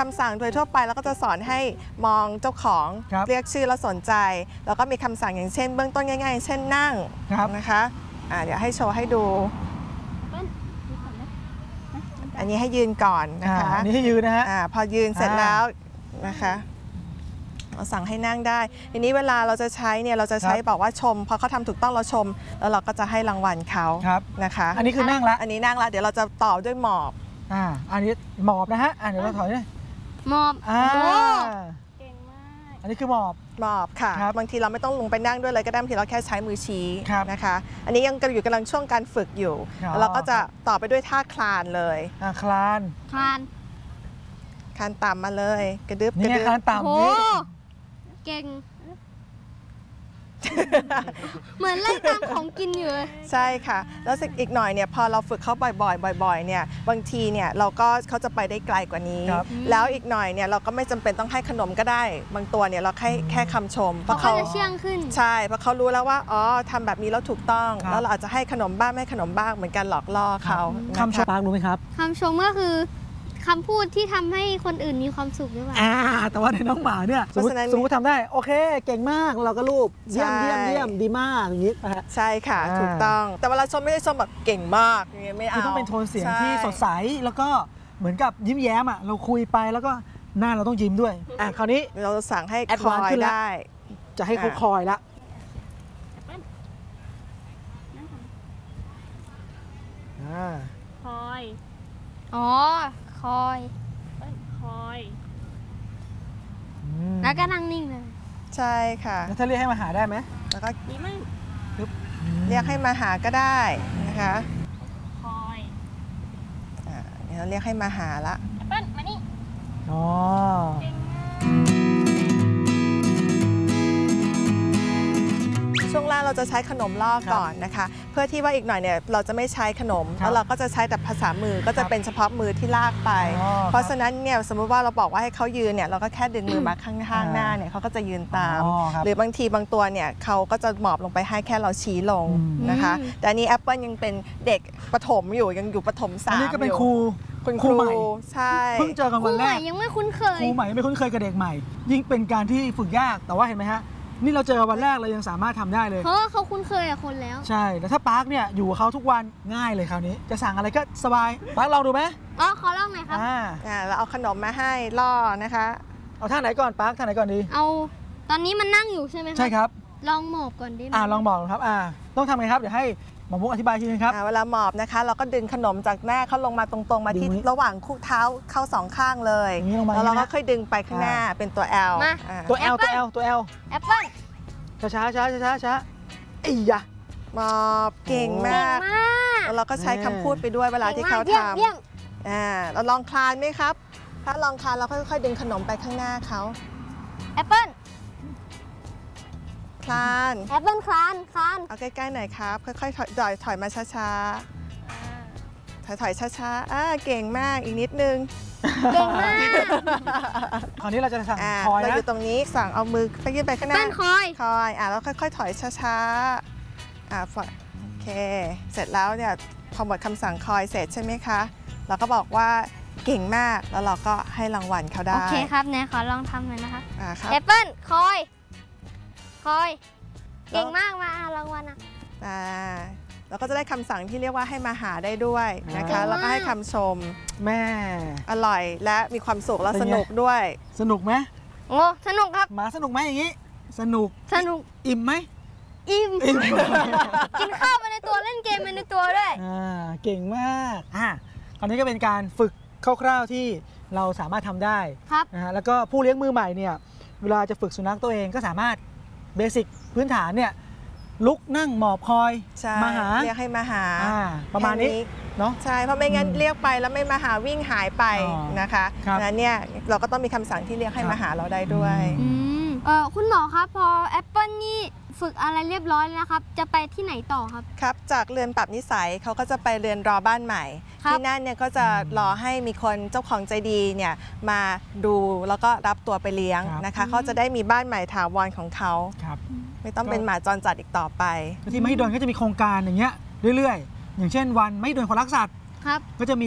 ำสั่งโดยทั่วไปแล้วก็จะสอนให้มองเจ้าของเรียกชื่อแล้วสนใจแล้วก็มีคำสั่งอย่างเช่นเบื้องต้นง่ายๆเช่นนั่งนะคะเดี๋ยวให้โชว์ให้ดูอันนี้ให้ยืนก่อนนะคะอันนี้ให้ยืนนะฮะพอยืนเสร็จแล้วนะคะเราสั่งให้นั่งได้ทีนี้เวลาเราจะใช้เนี่ยเราจะใช้บอกว่าชมพอเขาทำถูกต้องเราชมแล้วเราก็จะให้รางวัลเขานะคะอันนี้คือนั่งละอันนี้นั่งละเดี๋ยวเราจะต่อด้วยหมอบอันนี้หมอบนะฮะเดี๋ยวเราถอยเลยหมอบเก่งมากอันนี้คือหมอบค่ะบางทีเราไม่ต้องลงไปนั่งด้วยเลยก็ได้บางทีเราแค่ใช้มือชี้นะคะอันนี้ยังกำลังช่วงการฝึกอยู่แล้วเราก็จะต่อไปด้วยท่าคลานเลยคลานต่ำมาเลยกระดึบนี่คลานต่ำนี่เก่งเหมือนไล่ตามของกินอยู่ใช่ค่ะแล้วอีกหน่อยเนี่ยพอเราฝึกเขาบ่อยๆเนี่ยบางทีเนี่ยเขาจะไปได้ไกลกว่านี้แล้วอีกหน่อยเนี่ยเราก็ไม่จำเป็นต้องให้ขนมก็ได้บางตัวเนี่ยเราแค่คำชมเพราะเขาจะเชื่องขึ้นใช่เพราะเขารู้แล้วว่าอ๋อทำแบบนี้แล้วถูกต้องแล้วเราอาจจะให้ขนมบ้างไม่ให้ขนมบ้างเหมือนกันหลอกล่อเขาคำชมปากรู้ไหมครับคำชมก็คือคำพูดที่ทำให้คนอื่นมีความสุขหรือเปล่าแต่ว่าในน้องหมาเนี่ยสมมติทำได้โอเคเก่งมากเราก็รูปเยี่ยมดีมากอย่างนี้ใช่ค่ะถูกต้องแต่เวลาชมไม่ได้ชมแบบเก่งมากอย่างเงี้ยไม่เอาต้องเป็นโทนเสียงที่สดใสแล้วก็เหมือนกับยิ้มแย้มเราคุยไปแล้วก็หน้าเราต้องยิ้มด้วยคราวนี้เราสั่งให้คอยได้จะให้เขาคอยละคอยคอยแล้วก็นั่งนิ่งเลยใช่ค่ะแล้วถ้าเรียกให้มาหาได้ไหมแล้วก็ดีมากเรียกให้มาหาก็ได้นะคะคอยเดี๋ยวเรียกให้มาหาละเปิ้ลมานี่ช่วงแรกเราจะใช้ขนมล่อก่อนนะคะเพื่อที่ว่าอีกหน่อยเนี่ยเราจะไม่ใช้ขนมแล้วเราก็จะใช้แต่ภาษามือก็จะเป็นเฉพาะมือที่ลากไปเพราะฉะนั้นเนี่ยสมมติว่าเราบอกว่าให้เขายืนเนี่ยเราก็แค่ดึงมือมาข้างหน้าเนี่ยเขาก็จะยืนตามหรือบางทีบางตัวเนี่ยเขาก็จะหมอบลงไปให้แค่เราชี้ลงนะคะแต่นี้แอปเปิลยังเป็นเด็กประถมอยู่ยังอยู่ประถม3 อันนี้ก็เป็นครูใหม่ใช่เพิ่งเจอกันวันแรกยังไม่คุ้นเคยครูใหม่ไม่คุ้นเคยกับเด็กใหม่ยิ่งเป็นการที่ฝึกยากแต่ว่าเห็นไหมฮะนี่เราเจอวันแรกเรายังสามารถทำได้เลยเพราะเขาคุ้นเคยกับคนแล้วใช่แล้วถ้าปาร์คเนี่ยอยู่กับเขาทุกวันง่ายเลยคราวนี้จะสั่งอะไรก็สบายปาร์คลองดูไหมขอลองหน่อยครับเราเอาขนมมาให้ล่อนะคะเอาท่าไหนก่อนปาร์คท่าไหนก่อนดีเอาตอนนี้มันนั่งอยู่ใช่ไหมครับใช่ครับลองหมอบก่อนดิลองหมอบครับต้องทำไงครับเดี๋ยวให้หมอมุกอธิบายทีนึงครับเวลาหมอบนะคะเราก็ดึงขนมจากหน้าเขาลงมาตรงๆมาที่ระหว่างคู่เท้าเข้า2ข้างเลยแล้วเราก็ค่อยดึงไปข้างหน้าเป็นตัว L ตัว L แอปเปิ้ลช้าไอ้ยะหมอบเก่งมากแล้วเราก็ใช้คำพูดไปด้วยเวลาที่เขาทำเราลองคลานไหมครับถ้าลองคลานเราค่อยๆดึงขนมไปข้างหน้าเขาแอปเปิ้ลคลานแอปเปิ้ลคลานเอาใกล้ๆหน่อยครับค่อยๆถอยมาช้าๆถอยช้าๆเก่งมากอีกนิดนึงเก่งมากคราวนี้เราจะสั่งคอยนะเราอยู่ตรงนี้สั่งเอามือไปยื่นไปข้างหน้าคอยแล้วค่อยๆถอยช้าๆโอเคเสร็จแล้วเนี่ยพอหมดคำสั่งคอยเสร็จใช่ไหมคะเราก็บอกว่าเก่งมากแล้วเราก็ให้รางวัลเขาได้โอเคครับเนี่ยขอลองทำหน่อยนะคะแอปเปิ้ลคอยเก่งมากมารางวัลแล้วก็จะได้คำสั่งที่เรียกว่าให้มาหาได้ด้วยนะคะแล้วก็ให้คำชมแม่อร่อยและมีความสุขและสนุกด้วยสนุกไหมสนุกครับหมาสนุกไหมอย่างนี้สนุกอิ่มไหมอิ่มกินข้าวไปในตัวเล่นเกมไปในตัวด้วยเก่งมากคราวนี้ก็เป็นการฝึกคร่าวๆที่เราสามารถทำได้นะฮะแล้วก็ผู้เลี้ยงมือใหม่เนี่ยเวลาจะฝึกสุนัขตัวเองก็สามารถเบสิกพื้นฐานเนี่ยลุกนั่งหมอบคอยมาหาเรียกให้มาหาประมาณนี้เนาะใช่เพราะไม่งั้นเรียกไปแล้วไม่มาหาวิ่งหายไปนะคะดังนั้นเนี่ยเราก็ต้องมีคำสั่งที่เรียกให้มาหาเราได้ด้วยคุณหมอครับพอแอปเปิลนี่ฝึกอะไรเรียบร้อยแล้วนะครับจะไปที่ไหนต่อครับครับจากเรือนปรับนิสัยเขาก็จะไปเรือนรอบ้านใหม่ที่นั่นเนี่ยก็จะรอให้มีคนเจ้าของใจดีเนี่ยมาดูแล้วก็รับตัวไปเลี้ยงนะคะเขาจะได้มีบ้านใหม่ถาวรของเขาไม่ต้องเป็นหมาจรจัดอีกต่อไปที่มหิดลก็จะมีโครงการอย่างเงี้ยเรื่อยๆอย่างเช่นวันมหิดลคนรักสัตว์ก็จะมี